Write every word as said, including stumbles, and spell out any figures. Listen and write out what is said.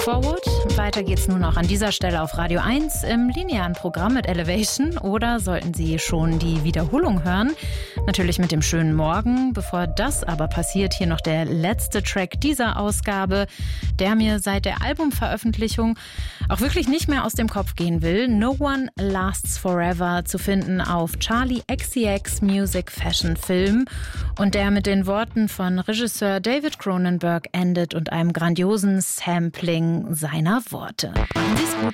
Forward. Weiter geht's nun auch an dieser Stelle auf Radio eins im linearen Programm mit Elevation. Oder sollten Sie schon die Wiederholung hören? Natürlich mit dem schönen Morgen. Bevor das aber passiert, hier noch der letzte Track dieser Ausgabe, der mir seit der Albumveröffentlichung auch wirklich nicht mehr aus dem Kopf gehen will. No One Lasts Forever, zu finden auf Charli X C X Music Fashion Film. Und der mit den Worten von Regisseur David Cronenberg endet und einem grandiosen Sampling seiner Worte. Machen Sie's gut.